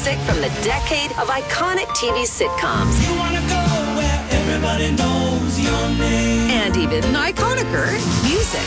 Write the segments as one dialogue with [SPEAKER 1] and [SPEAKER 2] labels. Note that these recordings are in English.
[SPEAKER 1] music from the decade of iconic TV sitcoms.
[SPEAKER 2] You wanna go where everybody knows your name.
[SPEAKER 1] And even iconicer music.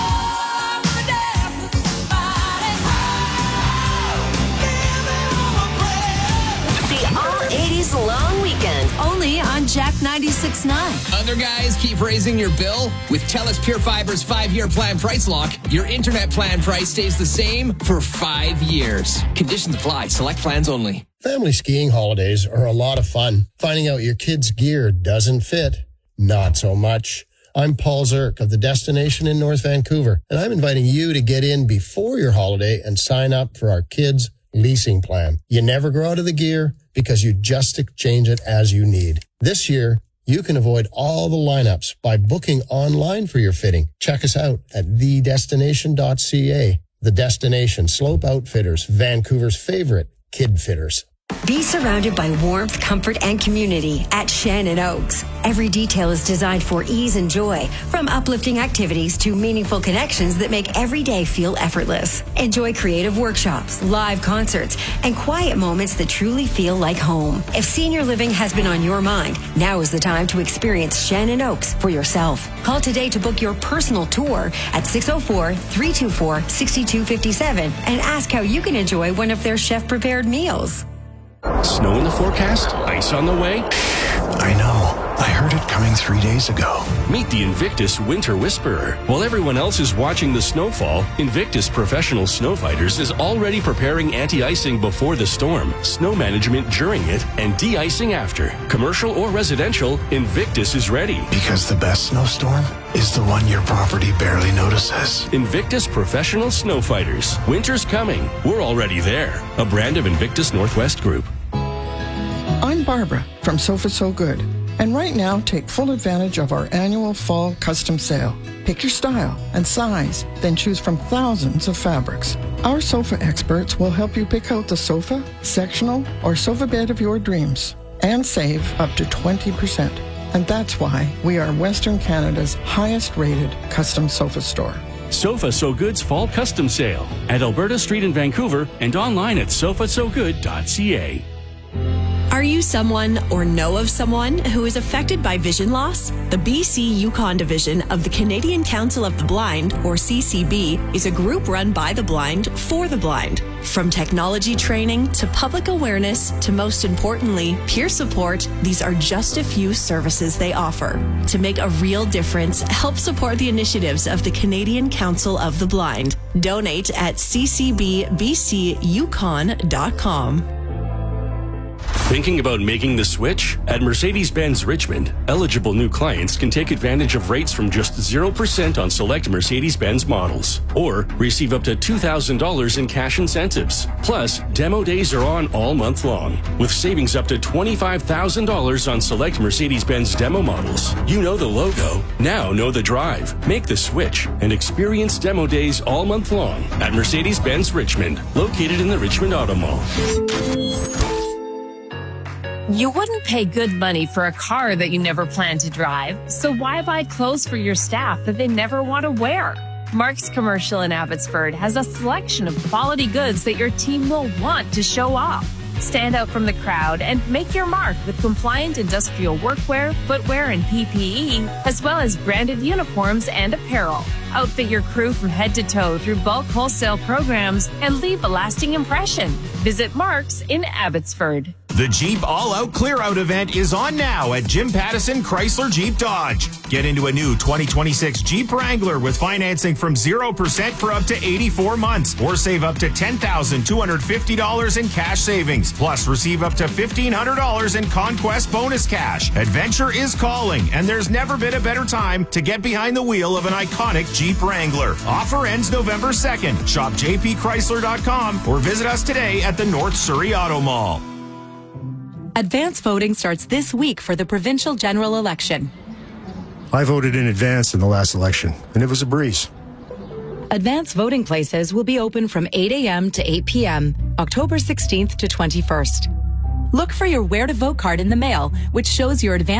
[SPEAKER 1] The all-80s long weekend, only on Jack 96.9.
[SPEAKER 3] Other guys keep raising your bill? With TELUS Pure Fiber's 5-year plan price lock, your internet plan price stays the same for 5 years. Conditions apply. Select plans only.
[SPEAKER 4] Family skiing holidays are a lot of fun. Finding out your kid's gear doesn't fit, not so much. I'm Paul Zirk of The Destination in North Vancouver, and I'm inviting you to get in before your holiday and sign up for our kids' leasing plan. You never grow out of the gear because you just exchange it as you need. This year, you can avoid all the lineups by booking online for your fitting. Check us out at thedestination.ca. The Destination Slope Outfitters, Vancouver's favorite kid fitters.
[SPEAKER 5] Be surrounded by warmth, comfort, and community at Shannon Oaks. Every detail is designed for ease and joy, from uplifting activities to meaningful connections that make every day feel effortless. Enjoy creative workshops, live concerts, and quiet moments that truly feel like home. If senior living has been on your mind, now is the time to experience Shannon Oaks for yourself. Call today to book your personal tour at 604-324-6257 and ask how you can enjoy one of their chef-prepared meals.
[SPEAKER 6] Snow in the forecast? Ice on the way?
[SPEAKER 7] I know. I heard it coming 3 days ago.
[SPEAKER 6] Meet the Invictus Winter Whisperer. While everyone else is watching the snowfall, Invictus Professional Snow Fighters is already preparing anti-icing before the storm, snow management during it, and de-icing after. Commercial or residential, Invictus is ready.
[SPEAKER 7] Because the best snowstorm is the one your property barely notices.
[SPEAKER 6] Invictus Professional Snow Fighters. Winter's coming. We're already there. A brand of Invictus Northwest Group.
[SPEAKER 8] I'm Barbara from Sofa So Good. And right now, take full advantage of our annual fall custom sale. Pick your style and size, then choose from thousands of fabrics. Our sofa experts will help you pick out the sofa, sectional, or sofa bed of your dreams and save up to 20%. And that's why we are Western Canada's highest-rated custom sofa store.
[SPEAKER 6] Sofa So Good's Fall Custom Sale at Alberta Street in Vancouver and online at sofasogood.ca.
[SPEAKER 9] Are you someone or know of someone who is affected by vision loss? The BC Yukon Division of the Canadian Council of the Blind, or CCB, is a group run by the blind for the blind. From technology training to public awareness to, most importantly, peer support, these are just a few services they offer. To make a real difference, help support the initiatives of the Canadian Council of the Blind. Donate at ccbbcyukon.com.
[SPEAKER 6] Thinking about making the switch? At Mercedes-Benz Richmond, eligible new clients can take advantage of rates from just 0% on select Mercedes-Benz models, or receive up to $2,000 in cash incentives. Plus, demo days are on all month long, with savings up to $25,000 on select Mercedes-Benz demo models. You know the logo, now know the drive. Make the switch and experience demo days all month long at Mercedes-Benz Richmond, located in the Richmond Auto Mall.
[SPEAKER 10] You wouldn't pay good money for a car that you never plan to drive, so why buy clothes for your staff that they never want to wear? Mark's Commercial in Abbotsford has a selection of quality goods that your team will want to show off. Stand out from the crowd and make your mark with compliant industrial workwear, footwear, and PPE, as well as branded uniforms and apparel. Outfit your crew from head to toe through bulk wholesale programs and leave a lasting impression. Visit Mark's in Abbotsford.
[SPEAKER 11] The Jeep All-Out Clear-Out event is on now at Jim Pattison Chrysler Jeep Dodge. Get into a new 2026 Jeep Wrangler with financing from 0% for up to 84 months, or save up to $10,250 in cash savings. Plus, receive up to $1,500 in Conquest bonus cash. Adventure is calling, and there's never been a better time to get behind the wheel of an iconic Jeep Wrangler. Offer ends November 2nd. Shop jpchrysler.com or visit us today at the North Surrey Auto Mall.
[SPEAKER 12] Advance voting starts this week for the provincial general election.
[SPEAKER 13] I voted in advance in the last election, and it was a breeze.
[SPEAKER 12] Advance voting places will be open from 8 a.m. to 8 p.m., October 16th to 21st. Look for your Where to Vote card in the mail, which shows your advance